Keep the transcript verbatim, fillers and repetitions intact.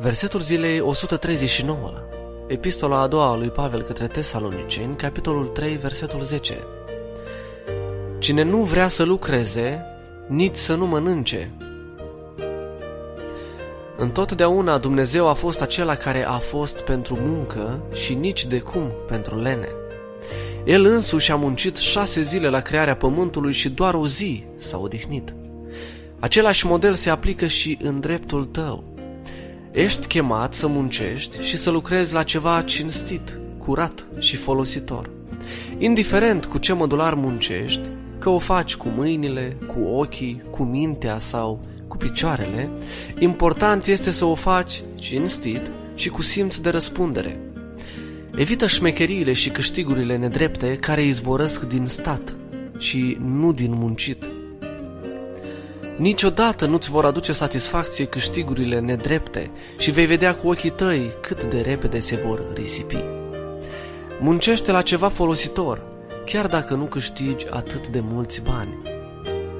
Versetul zilei o sută treizeci și nouă. Epistola a doua a lui Pavel către Tesaloniceni, capitolul trei, versetul zece. Cine nu vrea să lucreze, nici să nu mănânce. Întotdeauna Dumnezeu a fost acela care a fost pentru muncă și nici de cum pentru lene. El însuși a muncit șase zile la crearea pământului și doar o zi s-a odihnit. Același model se aplică și în dreptul tău. Ești chemat să muncești și să lucrezi la ceva cinstit, curat și folositor. Indiferent cu ce modular muncești, că o faci cu mâinile, cu ochii, cu mintea sau cu picioarele, important este să o faci cinstit și cu simț de răspundere. Evită șmecheriile și câștigurile nedrepte care izvorăsc din stat și nu din muncit. Niciodată nu-ți vor aduce satisfacție câștigurile nedrepte și vei vedea cu ochii tăi cât de repede se vor risipi. Muncește la ceva folositor, chiar dacă nu câștigi atât de mulți bani.